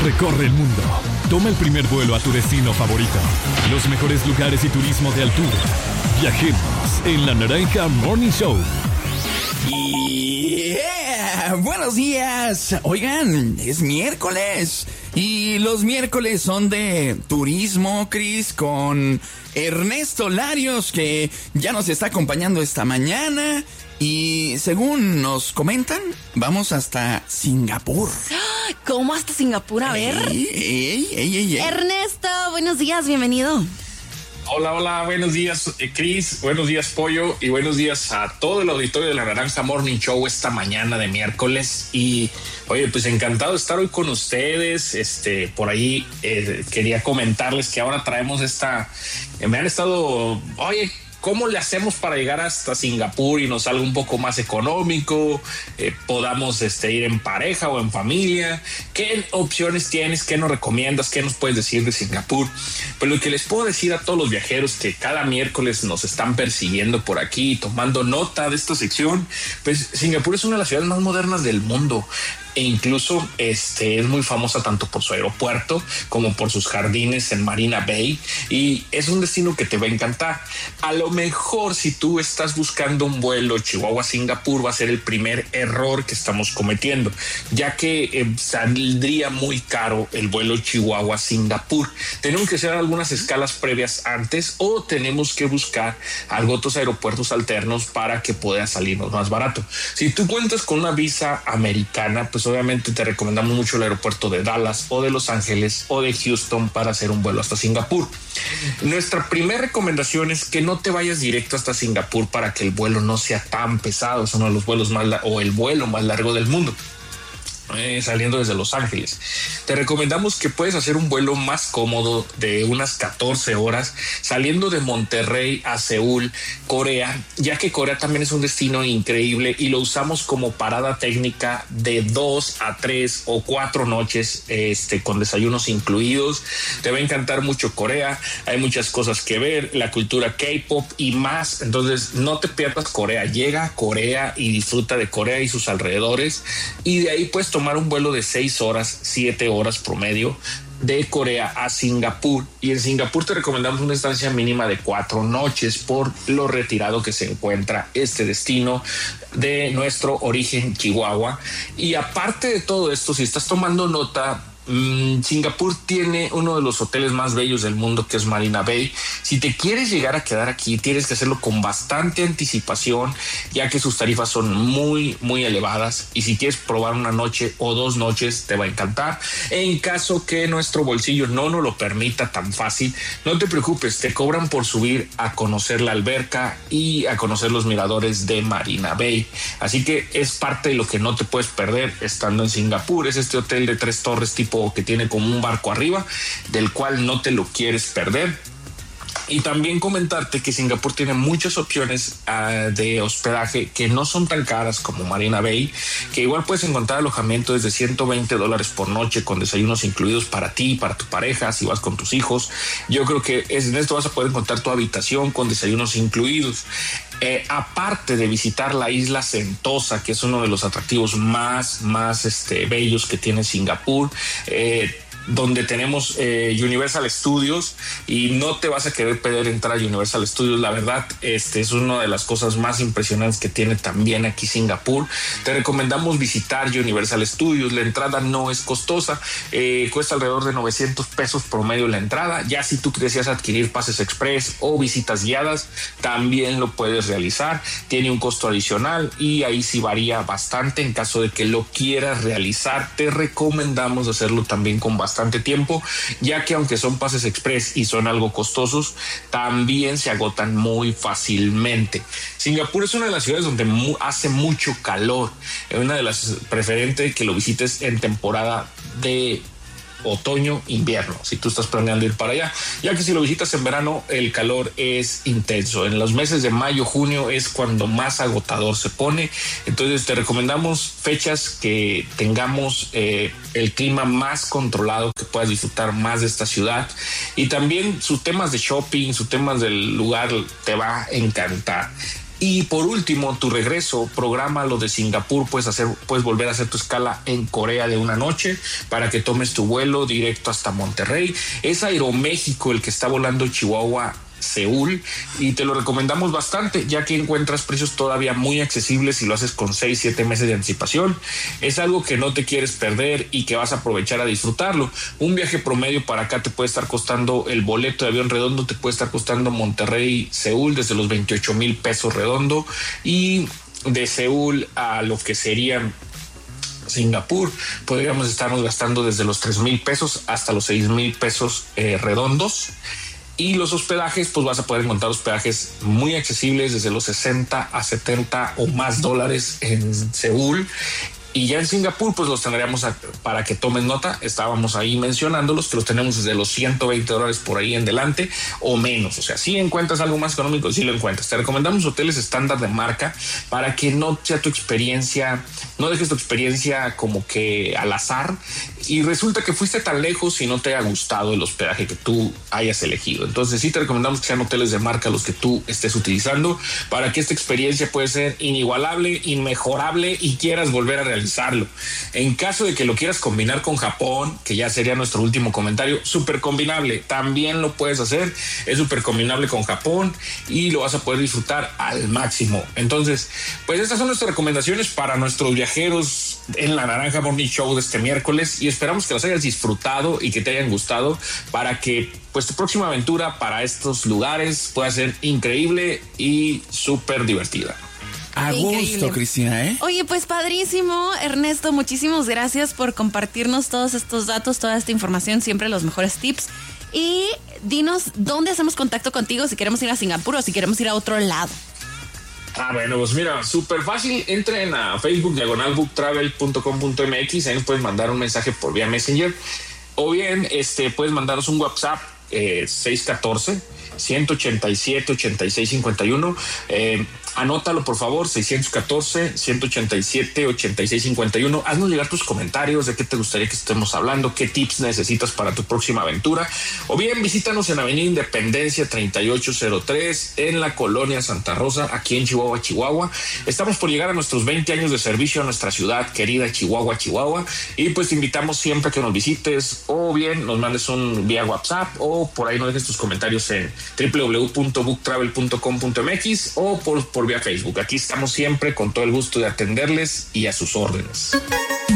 Recorre el mundo. Toma el primer vuelo a tu destino favorito. Los mejores lugares y turismo de altura. Viajemos en La Naranja Morning Show. Yeah, buenos días. Oigan, es miércoles. Y los miércoles son de turismo, Cris, con Ernesto Larios, que ya nos está acompañando esta mañana. Y según nos comentan, vamos hasta Singapur. ¿Cómo hasta Singapur? A ver. Ey. Ernesto, buenos días, bienvenido. Hola, buenos días, Cris, buenos días, Pollo, y buenos días a todo el auditorio de La Naranja Morning Show esta mañana de miércoles. Y, oye, pues encantado de estar hoy con ustedes. Por ahí quería comentarles que ahora traemos me han estado, oye, ¿cómo le hacemos para llegar hasta Singapur y nos salga un poco más económico? Podamos ir en pareja o en familia. ¿Qué opciones tienes? ¿Qué nos recomiendas? ¿Qué nos puedes decir de Singapur? Pues lo que les puedo decir a todos los viajeros que cada miércoles nos están persiguiendo por aquí, tomando nota de esta sección, pues Singapur es una de las ciudades más modernas del mundo. E incluso es muy famosa tanto por su aeropuerto como por sus jardines en Marina Bay, y es un destino que te va a encantar. A lo mejor si tú estás buscando un vuelo Chihuahua-Singapur va a ser el primer error que estamos cometiendo, ya que saldría muy caro el vuelo Chihuahua-Singapur. Tenemos que hacer algunas escalas previas antes o tenemos que buscar otros aeropuertos alternos para que pueda salirnos más barato. Si tú cuentas con una visa americana, pues obviamente te recomendamos mucho el aeropuerto de Dallas o de Los Ángeles o de Houston para hacer un vuelo hasta Singapur. Nuestra primera recomendación es que no te vayas directo hasta Singapur para que el vuelo no sea tan pesado. Es uno de los vuelos el vuelo más largo del mundo. Saliendo desde Los Ángeles, te recomendamos que puedes hacer un vuelo más cómodo de unas 14 horas saliendo de Monterrey a Seúl, Corea, ya que Corea también es un destino increíble y lo usamos como parada técnica de 2 a 3 o 4 noches con desayunos incluidos. Te va a encantar mucho Corea, hay muchas cosas que ver, la cultura K-pop y más. Entonces no te pierdas Corea, llega a Corea y disfruta de Corea y sus alrededores, y de ahí puedes tomar un vuelo de 6 horas, 7 horas promedio de Corea a Singapur, y en Singapur te recomendamos una estancia mínima de 4 noches por lo retirado que se encuentra este destino de nuestro origen Chihuahua. Y aparte de todo esto, si estás tomando nota, Singapur tiene uno de los hoteles más bellos del mundo, que es Marina Bay. Si te quieres llegar a quedar aquí, tienes que hacerlo con bastante anticipación, ya que sus tarifas son muy, muy elevadas, y si quieres probar una noche o 2 noches te va a encantar. En caso que nuestro bolsillo no nos lo permita tan fácil, no te preocupes, te cobran por subir a conocer la alberca y a conocer los miradores de Marina Bay, así que es parte de lo que no te puedes perder estando en Singapur. Es este hotel de 3 torres tipo que tiene como un barco arriba, del cual no te lo quieres perder. Y también comentarte que Singapur tiene muchas opciones de hospedaje que no son tan caras como Marina Bay, que igual puedes encontrar alojamiento desde $120 por noche con desayunos incluidos para ti, para tu pareja, si vas con tus hijos. Yo creo que en esto vas a poder encontrar tu habitación con desayunos incluidos. Aparte de visitar la isla Sentosa, que es uno de los atractivos más bellos que tiene Singapur, donde tenemos Universal Studios, y no te vas a querer perder entrar a Universal Studios. La verdad, es una de las cosas más impresionantes que tiene también aquí Singapur. Te recomendamos visitar Universal Studios. La entrada no es costosa, cuesta alrededor de $900 promedio la entrada. Ya si tú deseas adquirir pases express o visitas guiadas, también lo puedes realizar. Tiene un costo adicional y ahí sí varía bastante. En caso de que lo quieras realizar, te recomendamos hacerlo también con bastante tiempo, ya que aunque son pases express y son algo costosos, también se agotan muy fácilmente. Singapur es una de las ciudades donde hace mucho calor. Es una de las preferentes que lo visites en temporada de otoño, invierno, si tú estás planeando ir para allá, ya que si lo visitas en verano el calor es intenso. En los meses de mayo, junio es cuando más agotador se pone. Entonces te recomendamos fechas que tengamos el clima más controlado, que puedas disfrutar más de esta ciudad, y también sus temas de shopping, sus temas del lugar te va a encantar. Y por último, tu regreso, programa lo de Singapur, puedes volver a hacer tu escala en Corea de una noche para que tomes tu vuelo directo hasta Monterrey. Es Aeroméxico el que está volando Chihuahua Seúl, y te lo recomendamos bastante, ya que encuentras precios todavía muy accesibles si lo haces con 6-7 meses de anticipación. Es algo que no te quieres perder y que vas a aprovechar a disfrutarlo. Un viaje promedio para acá te puede estar costando, el boleto de avión redondo te puede estar costando Monterrey Seúl desde los 28,000 pesos redondo, y de Seúl a lo que serían Singapur podríamos estarnos gastando desde los 3,000 pesos hasta los 6,000 pesos redondos. Y los hospedajes, pues vas a poder encontrar hospedajes muy accesibles desde los 60 a 70 o más dólares en Seúl. Y ya en Singapur, pues los tendríamos para que tomen nota. Estábamos ahí mencionándolos, que los tenemos desde los $120 por ahí en delante o menos. O sea, si encuentras algo más económico, sí lo encuentras. Te recomendamos hoteles estándar de marca para que no sea tu experiencia, no dejes tu experiencia como que al azar y resulta que fuiste tan lejos y no te haya gustado el hospedaje que tú hayas elegido. Entonces sí te recomendamos que sean hoteles de marca los que tú estés utilizando para que esta experiencia pueda ser inigualable, inmejorable y quieras volver a realizarlo. En caso de que lo quieras combinar con Japón, que ya sería nuestro último comentario, súper combinable, también lo puedes hacer, es súper combinable con Japón y lo vas a poder disfrutar al máximo. Entonces, pues estas son nuestras recomendaciones para nuestros viajeros en la Naranja Morning Show de este miércoles y esperamos que las hayas disfrutado y que te hayan gustado para que pues tu próxima aventura para estos lugares pueda ser increíble y súper divertida. A gusto, Cristina, ¿eh? Oye, pues padrísimo, Ernesto, muchísimas gracias por compartirnos todos estos datos, toda esta información, siempre los mejores tips. Y dinos dónde hacemos contacto contigo si queremos ir a Singapur o si queremos ir a otro lado. Bueno, pues mira, súper fácil. Entren a Facebook, /booktravel.com.mx. Ahí nos puedes mandar un mensaje por vía Messenger. O bien, puedes mandarnos un WhatsApp, 614-187-8651. Anótalo, por favor, 614-187-8651. Haznos llegar tus comentarios de qué te gustaría que estemos hablando, qué tips necesitas para tu próxima aventura. O bien, visítanos en Avenida Independencia 3803 en la Colonia Santa Rosa, aquí en Chihuahua, Chihuahua. Estamos por llegar a nuestros 20 años de servicio a nuestra ciudad querida, Chihuahua, Chihuahua. Y pues te invitamos siempre a que nos visites o bien nos mandes un vía WhatsApp o por ahí nos dejes tus comentarios en www.booktravel.com.mx o por vía Facebook. Aquí estamos siempre con todo el gusto de atenderles y a sus órdenes.